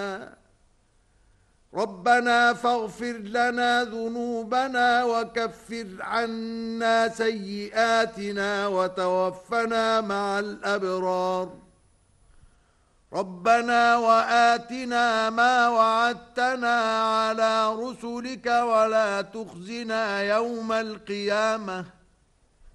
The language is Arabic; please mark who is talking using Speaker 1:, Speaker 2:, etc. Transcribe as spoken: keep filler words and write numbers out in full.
Speaker 1: ربنا فاغفر لنا ذنوبنا وكفر عنا سيئاتنا وتوفنا مع الأبرار ربنا وآتنا ما وعدتنا على رسلك ولا تخزنا يوم القيامة